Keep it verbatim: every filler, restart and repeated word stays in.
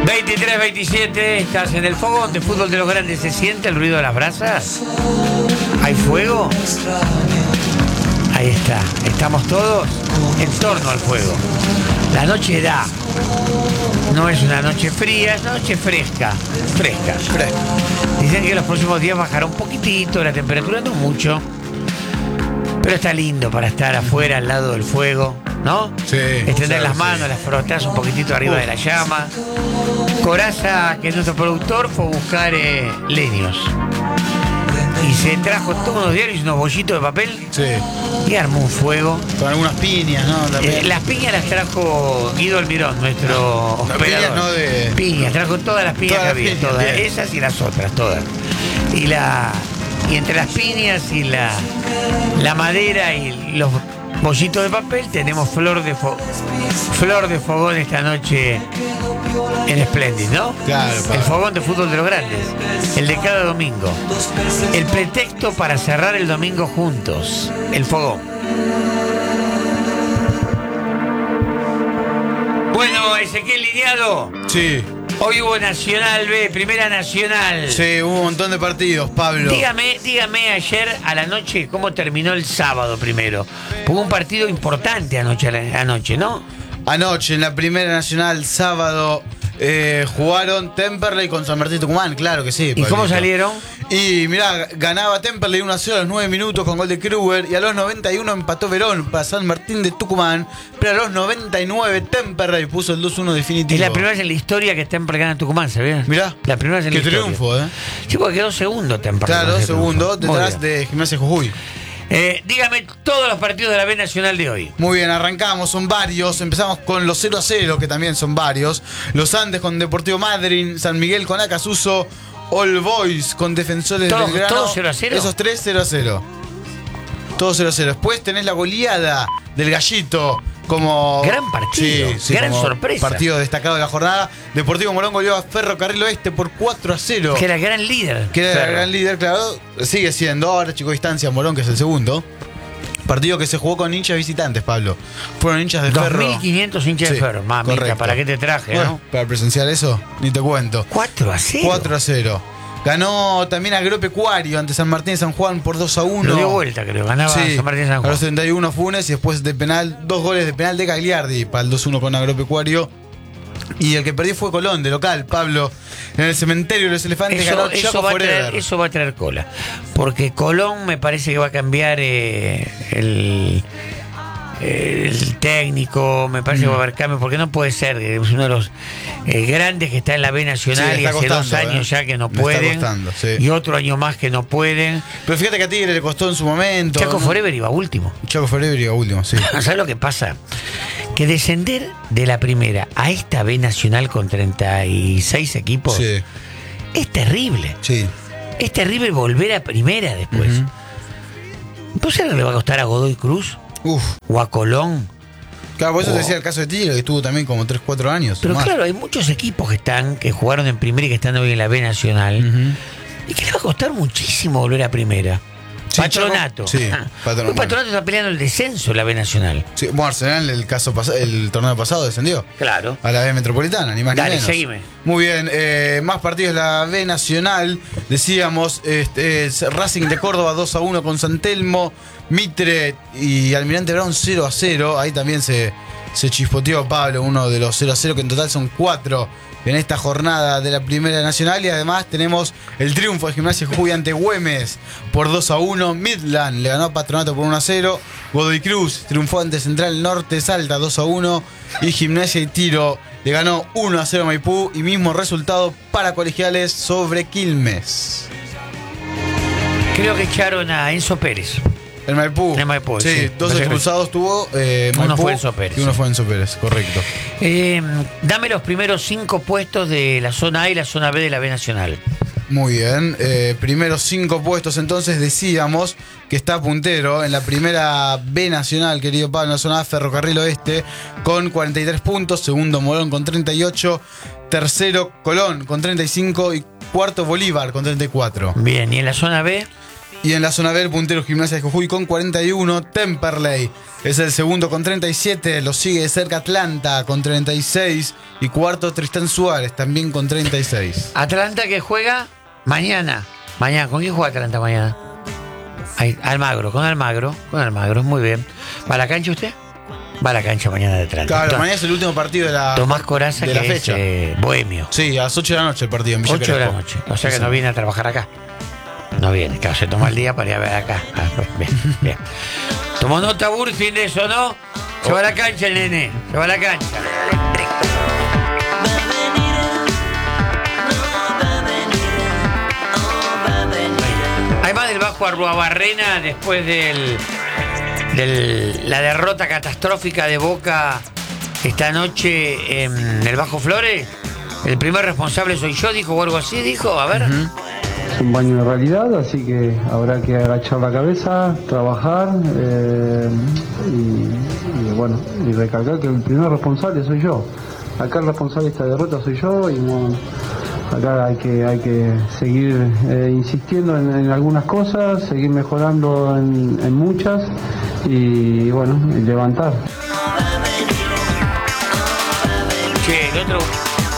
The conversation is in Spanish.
veintitrés veintisiete, estás en el fogón de fútbol de los grandes. ¿Se siente el ruido de las brasas? ¿Hay fuego? Ahí está, estamos todos en torno al fuego. La noche da. No es una noche fría, es una noche fresca. Fresca. Fresca. Dicen que los próximos días bajará un poquitito la temperatura, no mucho. Pero está lindo para estar afuera al lado del fuego, ¿no? Sí. Extender las manos, sí. las frotás un poquitito arriba Uf. de la llama. Coraza, que es nuestro productor, fue a buscar eh, leños. Y se trajo todos los diarios, unos bollitos de papel. Sí. Y armó un fuego. Con algunas piñas, ¿no? Eh, las piñas las trajo Guido Almirón, nuestro no, operador. Piñas no de... Piñas, trajo todas las piñas todas que había, piñas, todas. bien. Esas y las otras, todas. Y la y entre las piñas y la, la madera y los bollitos de papel tenemos flor de fo, flor de fogón esta noche en Splendid, ¿no? Claro, el fogón de fútbol de los grandes, el de cada domingo, el pretexto para cerrar el domingo juntos, el fogón. Bueno, Ezequiel Lidiado. Sí. Hoy hubo Nacional B, Primera Nacional. Sí, hubo un montón de partidos, Pablo. Dígame, dígame ayer a la noche cómo terminó el sábado primero. Hubo un partido importante anoche, anoche, ¿no? Anoche en la Primera Nacional, sábado, eh, jugaron Temperley con San Martín Tucumán, claro que sí. ¿Y Pablito. cómo salieron? Y mirá, ganaba Temperley uno a cero a los nueve minutos con gol de Kruger y a los noventa y uno empató Verón para San Martín de Tucumán, pero a los noventa y nueve Temperley puso el dos uno definitivo. Es la primera vez en la historia que Temperley gana Tucumán, ¿sabías? Mirá, la primera vez en la qué historia. triunfo, ¿eh? Sí, porque quedó segundo Temperley. Claro, segundo, detrás de Gimnasia Jujuy. Eh, dígame todos los partidos de la B Nacional de hoy. Muy bien, arrancamos, son varios. Empezamos con los cero a cero, que también son varios. Los Andes con Deportivo Madryn, San Miguel con Acasuso, All Boys con Defensores de Belgrano. ¿Todos cero a cero? Esos tres cero a cero. Todos cero a cero. Después tenés la goleada del Gallito como... Gran partido, sí, sí, gran como sorpresa. Partido destacado de la jornada. Deportivo Morón goleó a Ferrocarril Oeste por cuatro a cero. Que era el gran líder. Que era claro. el gran líder, claro. Sigue siendo. Ahora Chico Distancia Morón, que es el segundo. Partido que se jugó con hinchas visitantes, Pablo. Fueron hinchas de Ferro. dos mil quinientos hinchas Sí, de Ferro. Mamita, correcto. ¿para qué te traje, Bueno, no? para presenciar eso, ni te cuento. cuatro a cero. cuatro a cero. Ganó también Agropecuario ante San Martín de San Juan por dos a uno. Lo dio vuelta, creo. Ganaba Sí, San Martín de San a Juan. los treinta y uno Funes y después de penal, dos goles de penal de Gagliardi para el dos uno con Agropecuario. Y el que perdió fue Colón, de local, Pablo. En el cementerio de los elefantes Eso, ganó eso, Chaco va a Forever. traer, eso va a traer cola. Porque Colón me parece que va a cambiar eh, el, el técnico. Me parece mm. que va a haber cambios. Porque no puede ser. Es uno de los eh, grandes que está en la B Nacional. Sí, y hace costando, dos años eh. ya que no Le pueden. está costando, sí. Y otro año más que no pueden. Pero fíjate que a Tigre le costó en su momento. Chaco ¿no? Forever iba último. Chaco Forever iba último, sí. ¿Sabes lo que pasa? Que descender de la primera a esta B Nacional con treinta y seis equipos Sí. es terrible. Sí. Es terrible volver a primera después. Uh-huh. ¿Pues sabes lo que le va a costar a Godoy Cruz? Uf. ¿O a Colón? Claro, por eso Oh. te decía el caso de Tigre, que estuvo también como tres cuatro años. Pero más. claro, hay muchos equipos que están, que jugaron en primera y que están hoy en la B Nacional. Uh-huh. Y que le va a costar muchísimo volver a primera. Sí, Patronato. Chaco. Sí, Ah. Patronato. Hoy Patronato está peleando el descenso en la B Nacional. Sí, bueno, Arsenal el caso pas- el torneo pasado descendió Claro. a la B Metropolitana, ni más Dale, ni menos. seguime. Muy bien, eh, más partidos de la B Nacional. Decíamos, este, es Racing de Córdoba dos a uno con San Telmo, Mitre y Almirante Brown cero a cero. Ahí también se, se chispoteó Pablo, uno de los cero a cero, que en total son cuatro en esta jornada de la Primera Nacional. Y además tenemos el triunfo de Gimnasia Jujuy ante Güemes por dos a uno. Midland le ganó a Patronato por uno a cero. Godoy Cruz triunfó ante Central Norte Salta dos a uno. Y Gimnasia y Tiro le ganó uno a cero a Maipú. Y mismo resultado para Colegiales sobre Quilmes. Creo que echaron a Enzo Pérez. El Maipú. El Maipú, sí, sí. dos expulsados tuvo eh, Uno Maipú fue Enzo Pérez. y uno fue Enzo Pérez, correcto. Eh, dame los primeros cinco puestos de la zona A y la zona B de la B Nacional. Muy bien, eh, primeros cinco puestos, entonces decíamos que está puntero en la primera B Nacional, querido Pablo, en la zona A, Ferrocarril Oeste con cuarenta y tres puntos, segundo Morón con treinta y ocho, tercero Colón con treinta y cinco y cuarto Bolívar con treinta y cuatro. Bien, ¿y en la zona B? Y en la zona B, el puntero Gimnasia de Jujuy con cuarenta y uno. Temperley es el segundo con treinta y siete. Lo sigue de cerca Atlanta con treinta y seis. Y cuarto Tristán Suárez también con treinta y seis. Atlanta que juega mañana. Mañana, ¿con quién juega Atlanta mañana? Ahí, Almagro, con Almagro. Con Almagro, muy bien. ¿Va a la cancha usted? Va a la cancha mañana de Atlanta. Claro, Entonces, mañana es el último partido de la, Tomás Coraza, de que la fecha. es eh, bohemio. Sí, a las ocho de la noche el partido en Villa ocho de la Crespo. noche. O sea que Sí, no sí. viene a trabajar acá. No viene, claro, se toma el día para ir a ver acá. Ah, pues, bien, bien. ¿Tomó nota Burfin de eso, no? Se va a la cancha el nene, se va a la cancha. Además del Bajo Arruabarrena, después del, del la derrota catastrófica de Boca esta noche en el Bajo Flores, el primer responsable soy yo, dijo, o algo así, dijo, a ver. Uh-huh. Es un baño de realidad, así que habrá que agachar la cabeza, trabajar eh, y, y bueno, y recalcar que el primer responsable soy yo. Acá el responsable de esta derrota soy yo y no, acá hay que hay que seguir eh, insistiendo en, en algunas cosas, seguir mejorando en, en muchas y bueno, y levantar. Che, el otro